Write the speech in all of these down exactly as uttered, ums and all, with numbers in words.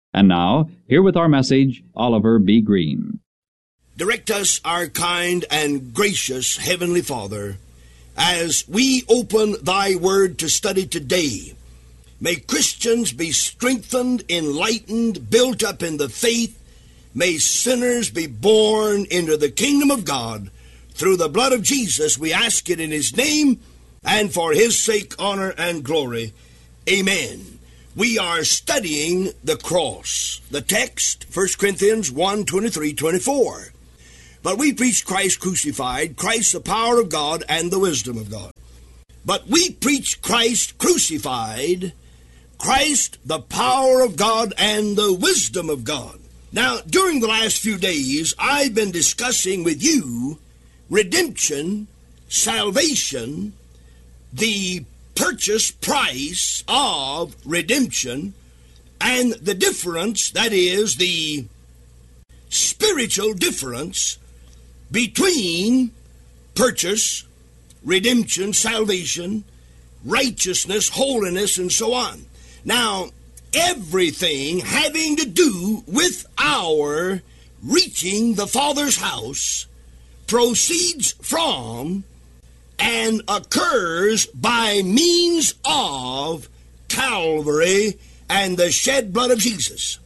And now, here with our message, Oliver B. Green. Direct us, our kind and gracious Heavenly Father, as we open Thy Word to study today. May Christians be strengthened, enlightened, built up in the faith. May sinners be born into the kingdom of God. Through the blood of Jesus, we ask it in His name, and for His sake, honor and glory. Amen. We are studying the cross. The text, First Corinthians one, twenty-three, twenty-four. But we preach Christ crucified, Christ the power of God and the wisdom of God. But we preach Christ crucified, Christ the power of God and the wisdom of God. Now, during the last few days, I've been discussing with you redemption, salvation, the purchase price of redemption, and the difference, that is, the spiritual difference between purchase, redemption, salvation, righteousness, holiness, and so on. Now, everything having to do with our reaching the Father's house proceeds from and occurs by means of Calvary and the shed blood of Jesus.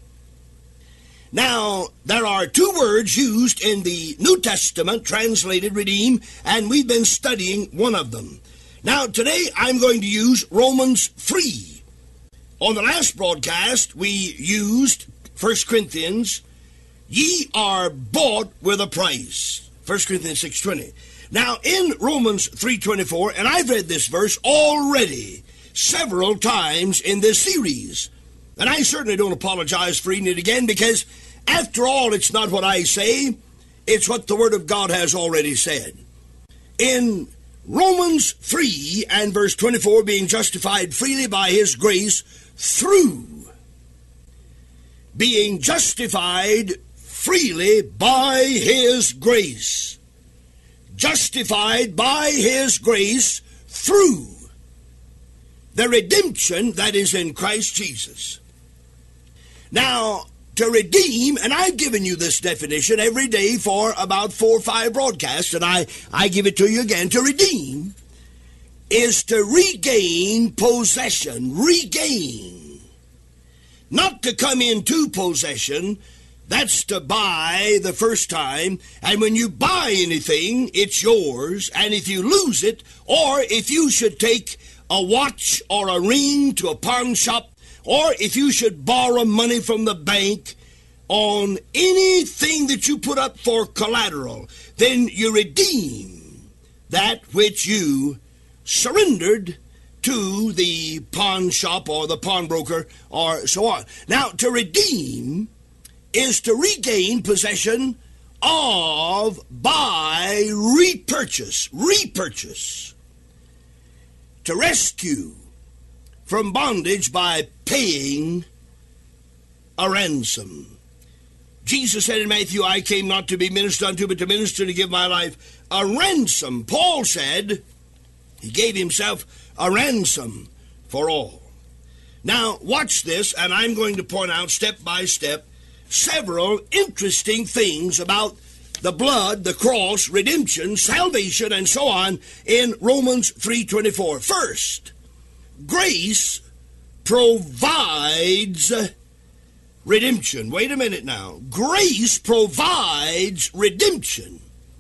Now, there are two words used in the New Testament translated redeem, and we've been studying one of them. Now, today I'm going to use Romans three. On the last broadcast, we used First Corinthians, ye are bought with a price. First Corinthians six twenty. Now, in Romans three twenty-four, and I've read this verse already several times in this series, and I certainly don't apologize for reading it again, because after all, it's not what I say, it's what the Word of God has already said. In Romans three and verse twenty-four, being justified freely by His grace through, being justified freely by His grace. Justified by His grace through the redemption that is in Christ Jesus. Now, to redeem, and I've given you this definition every day for about four or five broadcasts, and I, I give it to you again. To redeem is to regain possession, regain. Not to come into possession. That's to buy the first time, and when you buy anything, it's yours, and if you lose it, or if you should take a watch or a ring to a pawn shop, or if you should borrow money from the bank on anything that you put up for collateral, then you redeem that which you surrendered to the pawn shop or the pawnbroker or so on. Now, to redeem is to regain possession of by repurchase, repurchase. To rescue from bondage by paying a ransom. Jesus said in Matthew, I came not to be ministered unto, but to minister and to give my life a ransom. Paul said He gave Himself a ransom for all. Now, watch this, and I'm going to point out step by step several interesting things about the blood, the cross, redemption, salvation, and so on in Romans three twenty-four. First, grace provides redemption. Wait a minute now. Grace provides redemption.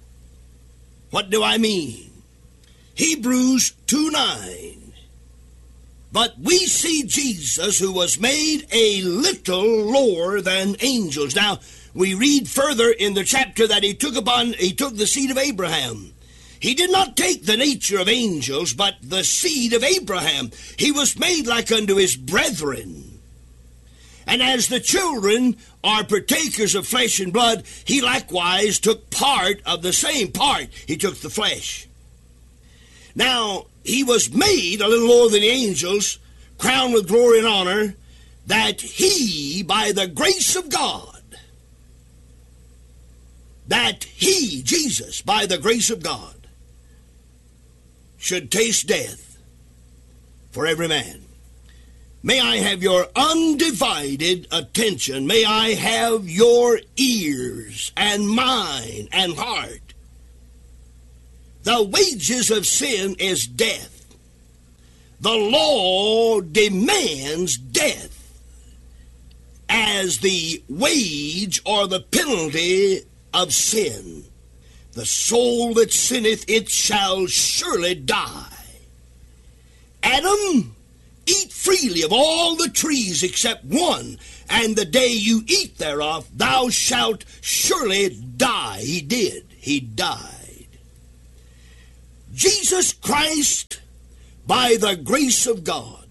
What do I mean? Hebrews two nine. But we see Jesus, who was made a little lower than angels. Now, we read further in the chapter that he took upon, he took the seed of Abraham. He did not take the nature of angels, but the seed of Abraham. He was made like unto his brethren. And as the children are partakers of flesh and blood, he likewise took part of the same part. He took the flesh. Now, he was made a little lower than the angels, crowned with glory and honor, that he, by the grace of God, that he, Jesus, by the grace of God, should taste death for every man. May I have your undivided attention. May I have your ears and mind and heart. The wages of sin is death. The law demands death as the wage or the penalty of sin. The soul that sinneth, it shall surely die. Adam, eat freely of all the trees except one, and the day you eat thereof, thou shalt surely die. He did. He died. Jesus Christ, by the grace of God,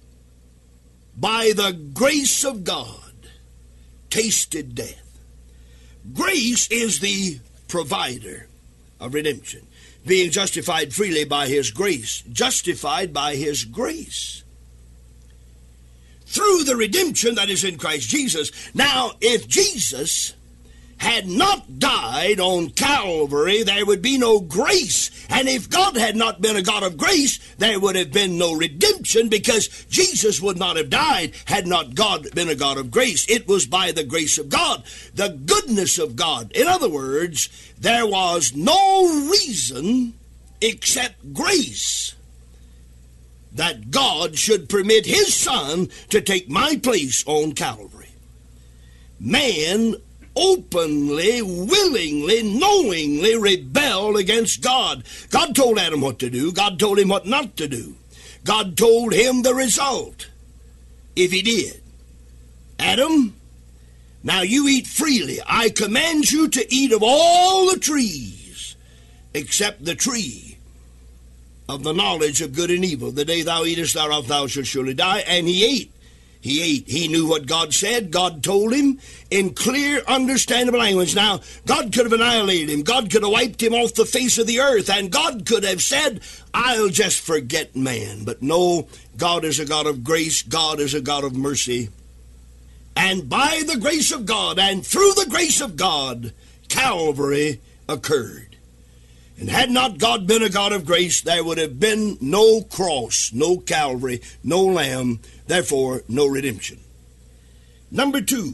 by the grace of God, tasted death. Grace is the provider of redemption, being justified freely by his grace, justified by his grace through the redemption that is in Christ Jesus. Now, if Jesus had not died on Calvary, there would be no grace. And if God had not been a God of grace, there would have been no redemption, because Jesus would not have died had not God been a God of grace. It was by the grace of God, the goodness of God. In other words, there was no reason except grace that God should permit his Son to take my place on Calvary. Man openly, willingly, knowingly rebelled against God. God told Adam what to do. God told him what not to do. God told him the result if he did. Adam, now you eat freely. I command you to eat of all the trees except the tree of the knowledge of good and evil. The day thou eatest thereof, thou shalt surely die. And he ate. He ate. He knew what God said. God told him in clear, understandable language. Now, God could have annihilated him. God could have wiped him off the face of the earth. And God could have said, I'll just forget man. But no, God is a God of grace. God is a God of mercy. And by the grace of God and through the grace of God, Calvary occurred. And had not God been a God of grace, there would have been no cross, no Calvary, no lamb, therefore no redemption. Number two,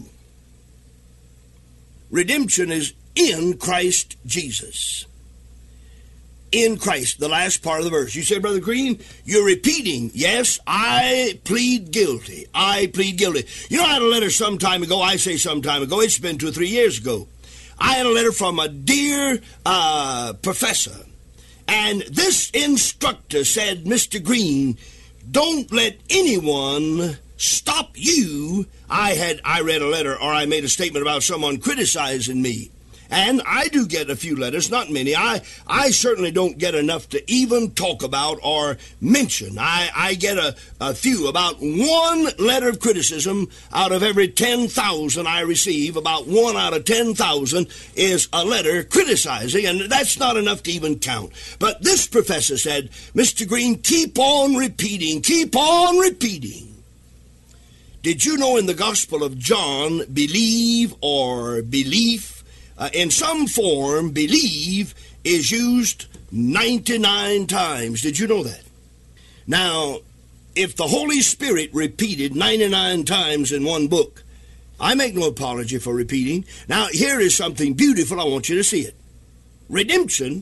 redemption is in Christ Jesus. In Christ, the last part of the verse. You say, Brother Green, you're repeating. Yes, I plead guilty. I plead guilty. You know, I had a letter some time ago. I say some time ago. It's been two or three years ago. I had a letter from a dear uh, professor, and this instructor said, Mister Green, don't let anyone stop you. I had I read a letter, or I made a statement about someone criticizing me. And I do get a few letters, not many. I, I certainly don't get enough to even talk about or mention. I, I get a, a few, about one letter of criticism out of every ten thousand I receive. About one out of ten thousand is a letter criticizing, and that's not enough to even count. But this professor said, Mister Green, keep on repeating, keep on repeating. Did you know in the Gospel of John, believe or belief, Uh, in some form, believe is used ninety-nine times. Did you know that? Now, if the Holy Spirit repeated ninety-nine times in one book, I make no apology for repeating. Now, here is something beautiful. I want you to see it. Redemption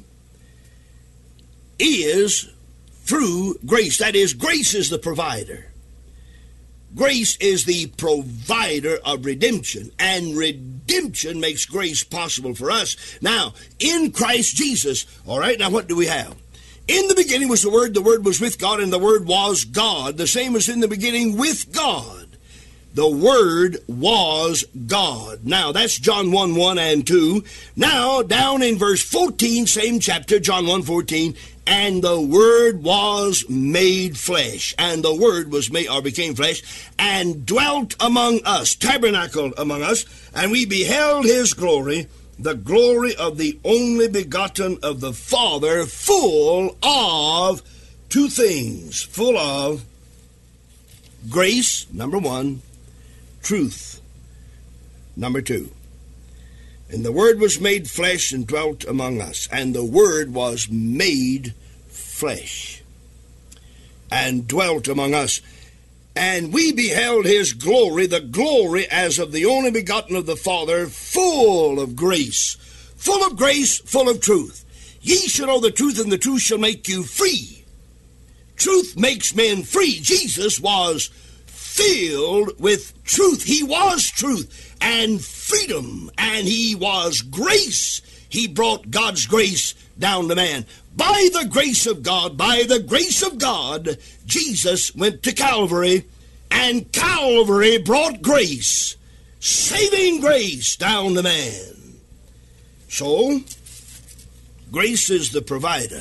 is through grace. That is, grace is the provider. Grace is the provider of redemption, and redemption makes grace possible for us. Now, in Christ Jesus, all right, now what do we have? In the beginning was the Word, the Word was with God, and the Word was God. The same as in the beginning with God. The Word was God. Now, that's John one, one and two. Now, down in verse fourteen, same chapter, John one, fourteen, and the Word was made flesh, and the Word was made, or became flesh, and dwelt among us, tabernacled among us, and we beheld his glory, the glory of the only begotten of the Father, full of two things, full of grace, number one, truth, number two. And the Word was made flesh and dwelt among us. And the Word was made flesh and dwelt among us. And we beheld his glory, the glory as of the only begotten of the Father, full of grace. Full of grace, full of truth. Ye shall know the truth, and the truth shall make you free. Truth makes men free. Jesus was filled with truth. He was truth and freedom, and he was grace. He brought God's grace down to man. By the grace of God, by the grace of God, Jesus went to Calvary, and Calvary brought grace, saving grace down to man. So, grace is the provider.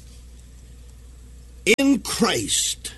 In Christ,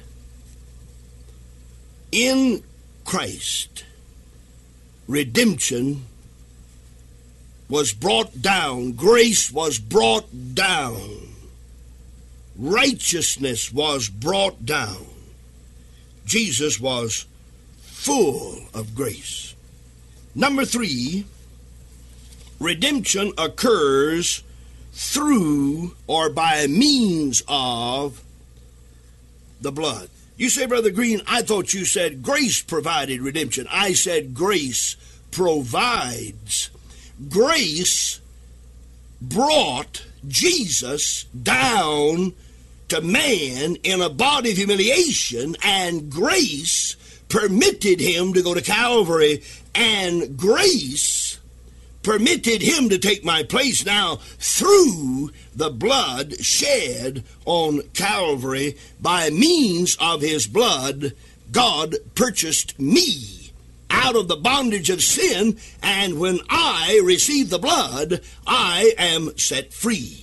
in Christ, redemption was brought down. Grace was brought down. Righteousness was brought down. Jesus was full of grace. Number three, redemption occurs through or by means of the blood. You say, Brother Green, I thought you said grace provided redemption. I said grace provides. Grace brought Jesus down to man in a body of humiliation, and grace permitted him to go to Calvary, and grace permitted him to take my place. Now, through the blood shed on Calvary, by means of his blood, God purchased me out of the bondage of sin, and when I receive the blood, I am set free.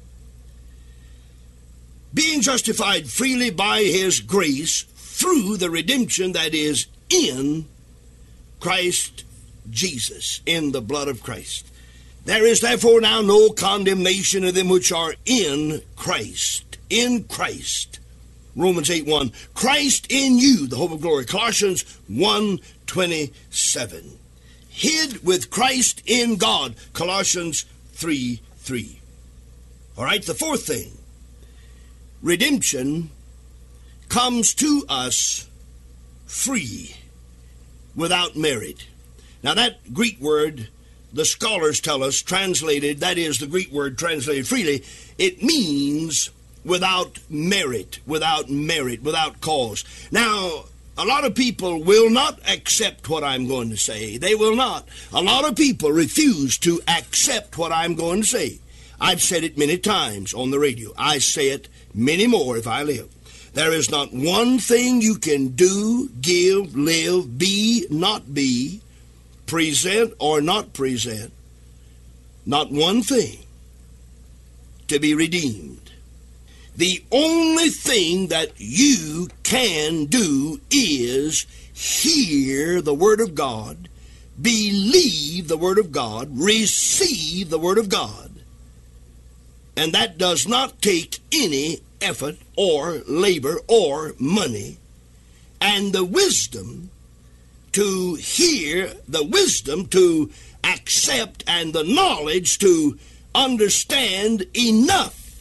Being justified freely by his grace through the redemption that is in Christ Jesus, in the blood of Christ. There is therefore now no condemnation of them which are in Christ. In Christ. Romans eight one. Christ in you, the hope of glory. Colossians one twenty-seven. Hid with Christ in God. Colossians three three. All right, the fourth thing. Redemption comes to us free, without merit. Now that Greek word, the scholars tell us, translated, that is the Greek word translated freely, it means without merit, without merit, without cause. Now, a lot of people will not accept what I'm going to say. They will not. A lot of people refuse to accept what I'm going to say. I've said it many times on the radio. I say it many more if I live. There is not one thing you can do, give, live, be, not be, present or not present, not one thing to be redeemed. The only thing that you can do is hear the Word of God, believe the Word of God, receive the Word of God. And that does not take any effort or labor or money. And the wisdom to hear, the wisdom to accept, and the knowledge to understand enough.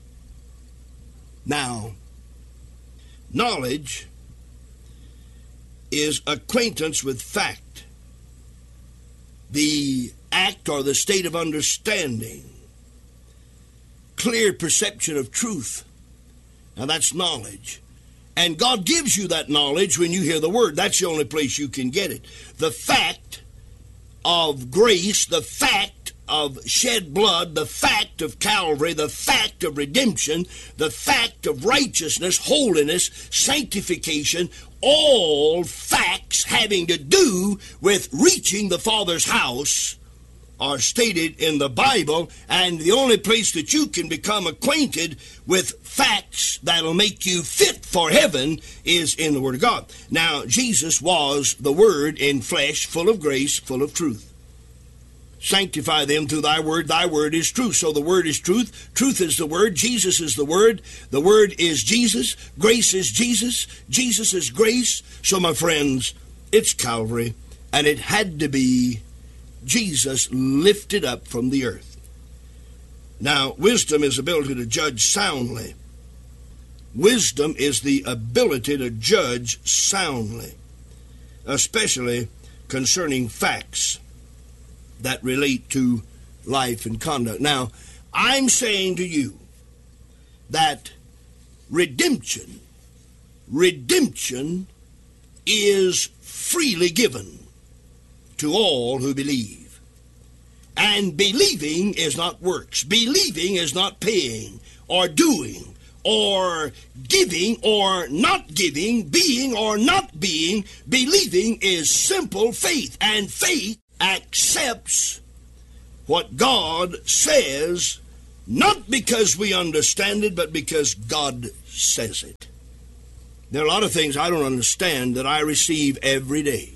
Now, knowledge is acquaintance with fact, the act or the state of understanding, clear perception of truth. Now that's knowledge. And God gives you that knowledge when you hear the Word. That's the only place you can get it. The fact of grace, the fact of shed blood, the fact of Calvary, the fact of redemption, the fact of righteousness, holiness, sanctification, all facts having to do with reaching the Father's house are stated in the Bible, and the only place that you can become acquainted with facts that'll make you fit for heaven is in the Word of God. Now, Jesus was the Word in flesh, full of grace, full of truth. Sanctify them through thy word. Thy word is truth. So the word is truth. Truth is the word. Jesus is the word. The word is Jesus. Grace is Jesus. Jesus is grace. So, my friends, it's Calvary, and it had to be Jesus lifted up from the earth. Now, wisdom is ability to judge soundly. Wisdom is the ability to judge soundly, especially concerning facts that relate to life and conduct. Now, I'm saying to you that redemption, redemption is freely given to all who believe. And believing is not works. Believing is not paying or doing or giving or not giving, being or not being. Believing is simple faith, and faith accepts what God says, not because we understand it, but because God says it. There are a lot of things I don't understand that I receive every day.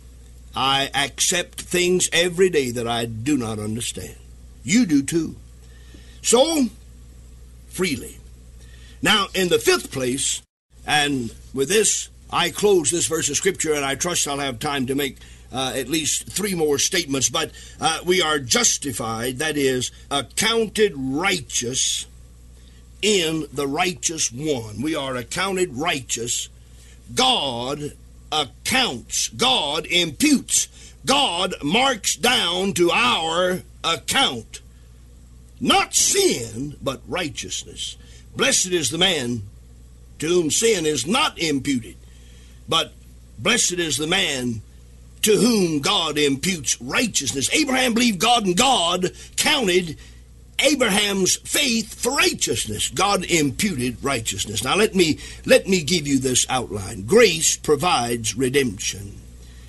I accept things every day that I do not understand. You do too. So, freely. Now, in the fifth place, and with this, I close this verse of Scripture, and I trust I'll have time to make uh, at least three more statements, but uh, we are justified, that is, accounted righteous in the righteous one. We are accounted righteous. God accounts, God imputes, God marks down to our account, not sin, but righteousness. Blessed is the man to whom sin is not imputed, but blessed is the man to whom God imputes righteousness. Abraham believed God, and God counted Abraham's faith for righteousness. God imputed righteousness. Now let me let me give you this outline. Grace provides redemption.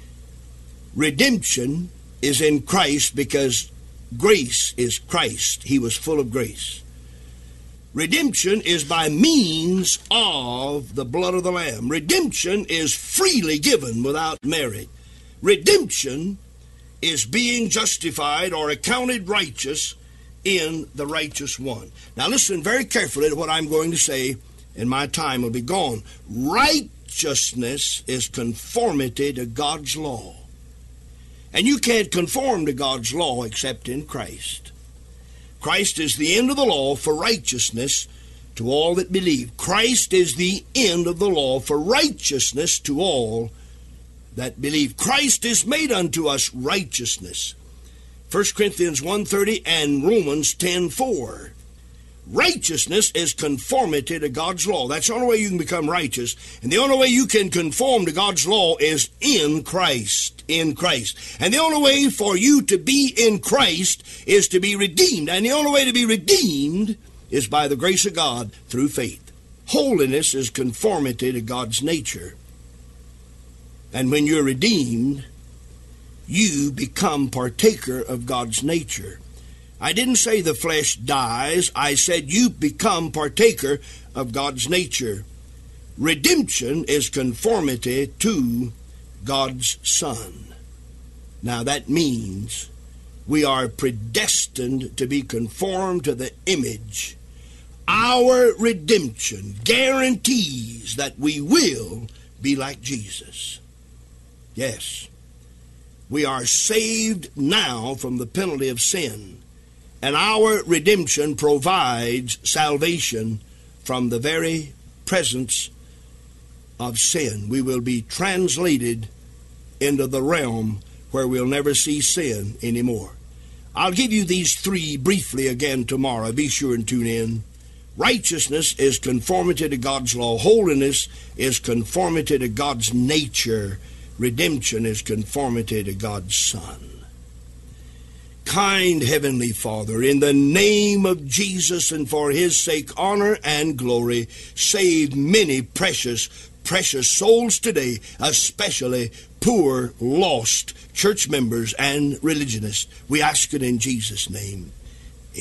Redemption is in Christ because grace is Christ. He was full of grace. Redemption is by means of the blood of the Lamb. Redemption is freely given without merit. Redemption is being justified or accounted righteous in the righteous one. Now listen very carefully to what I'm going to say, and my time will be gone. Righteousness is conformity to God's law. And you can't conform to God's law except in Christ. Christ is the end of the law for righteousness to all that believe. Christ is the end of the law for righteousness to all that believe. Christ is made unto us righteousness. First Corinthians one thirty and Romans ten four. Righteousness is conformity to God's law. That's the only way you can become righteous. And the only way you can conform to God's law is in Christ. In Christ. And the only way for you to be in Christ is to be redeemed. And the only way to be redeemed is by the grace of God through faith. Holiness is conformity to God's nature. And when you're redeemed, you become partaker of God's nature. I didn't say the flesh dies. I said you become partaker of God's nature. Redemption is conformity to God's Son. Now that means we are predestined to be conformed to the image. Our redemption guarantees that we will be like Jesus. Yes, we are saved now from the penalty of sin. And our redemption provides salvation from the very presence of sin. We will be translated into the realm where we'll never see sin anymore. I'll give you these three briefly again tomorrow. Be sure and tune in. Righteousness is conformity to God's law. Holiness is conformity to God's nature. Redemption is conformity to God's Son. Kind Heavenly Father, in the name of Jesus and for His sake, honor and glory, save many precious, precious souls today, especially poor, lost church members and religionists. We ask it in Jesus' name.